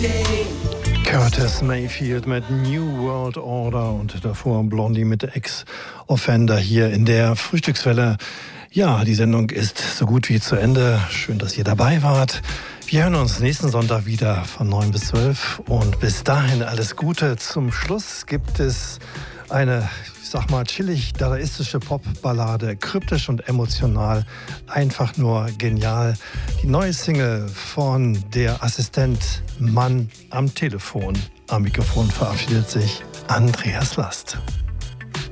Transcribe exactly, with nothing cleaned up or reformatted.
Curtis Mayfield mit New World Order und davor Blondie mit Ex-Offender hier in der Frühstückswelle. Ja, die Sendung ist so gut wie zu Ende. Schön, dass ihr dabei wart. Wir hören uns nächsten Sonntag wieder von neun bis zwölf und bis dahin alles Gute. Zum Schluss gibt es eine, ich sag mal, chillig-dadaistische Popballade, kryptisch und emotional, einfach nur genial. Die neue Single von der Assistent Mann am Telefon. Am Mikrofon verabschiedet sich Andreas Last.